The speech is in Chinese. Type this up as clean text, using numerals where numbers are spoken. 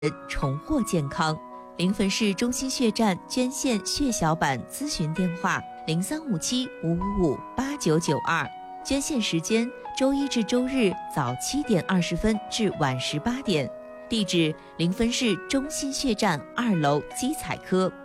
重获健康。临汾市中心血站捐献血小板咨询电话：0357-555-8992，捐献时间周一至周日早7点20分至晚18点，地址临汾市中心血站2楼基彩科。